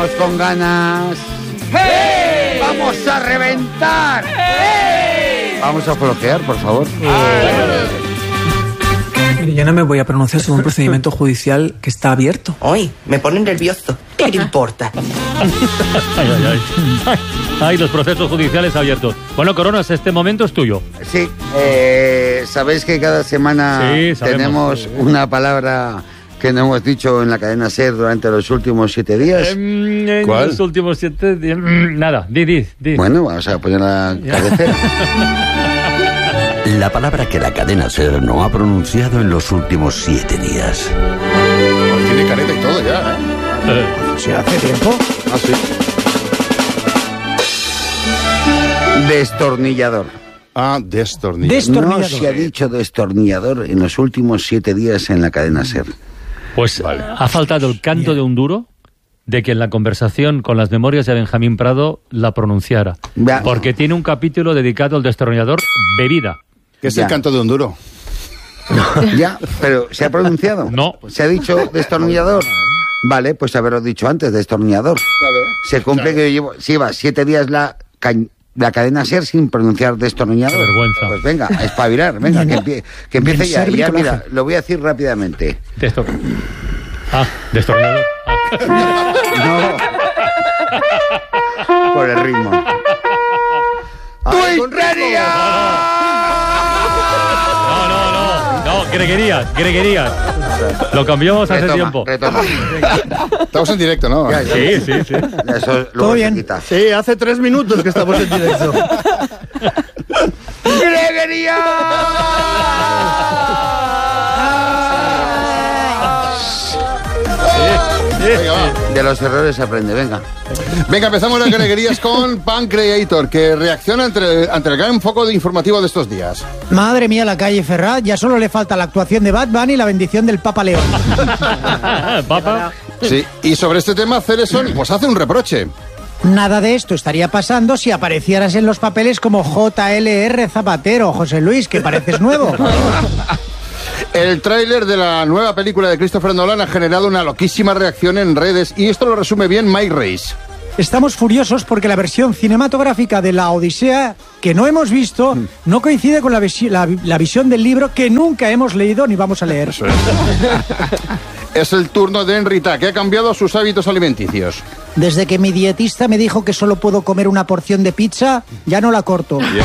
Vamos con ganas. ¡Hey! ¡Vamos a reventar! ¡Hey! Vamos a flojear, por favor. Mire, yo no me voy a pronunciar sobre un procedimiento judicial que está abierto. Ay, me pone nervioso. ¿Qué le importa? Ay, los procesos judiciales abiertos. Bueno, Coronas, este momento es tuyo. Sí, sabéis que cada semana tenemos una palabra que no hemos dicho en la cadena SER durante los últimos 7 días. ¿Cuál? Los últimos 7 días. Nada, di. Bueno, vamos a poner la cabecera. La palabra que la cadena SER no ha pronunciado en los últimos 7 días. Pues tiene careta y todo ya, ¿eh? ¿Sí hace tiempo? Ah, sí. Destornillador. Ah, destornillador. No se ha dicho destornillador en los últimos 7 días en la cadena SER. Pues ha faltado el canto de un duro de que en la conversación con las memorias de Benjamín Prado la pronunciara. Porque tiene un capítulo dedicado al destornillador bebida. ¿Qué es el canto de un duro? Ya, pero ¿se ha pronunciado? No. ¿Se ha dicho destornillador? Vale, pues haberlo dicho antes, destornillador. Claro. Se cumple que lleva 7 días la cadena SER sin pronunciar destornillador. Qué vergüenza. Pues venga, a espabilar, venga, que empiece ya. Ya, mira, lo voy a decir rápidamente. Destornillador. No. Por el ritmo. ¡Tuitería! No, Greguerías. Lo cambiamos hace tiempo. Estamos en directo, ¿no? Ya. Sí. Eso ¿Todo bien? Sí, hace 3 minutos que estamos en directo. ¡Greguería! Venga, va. De los errores se aprende, venga. Venga, empezamos las greguerías con Pancreator, que reacciona ante el gran foco informativo de estos días. Madre mía, la calle Ferrat, ya solo le falta la actuación de Batman y la bendición del Papa León. ¿Papa? Sí, y sobre este tema, Cereson pues hace un reproche. Nada de esto estaría pasando si aparecieras en los papeles como JLR Zapatero, José Luis, que pareces nuevo. El tráiler de la nueva película de Christopher Nolan ha generado una loquísima reacción en redes y esto lo resume bien Mike Reis. Estamos furiosos porque la versión cinematográfica de La Odisea, que no hemos visto, no coincide con la visión del libro que nunca hemos leído ni vamos a leer. Eso es. Es el turno de Enrita, que ha cambiado sus hábitos alimenticios. Desde que mi dietista me dijo que solo puedo comer una porción de pizza, ya no la corto. Sí,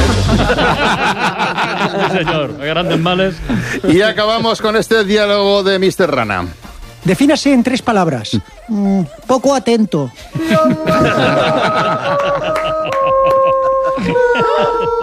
señor, grandes males. Y acabamos con este diálogo de Mr. Rana. Defínase en 3 palabras. Poco atento.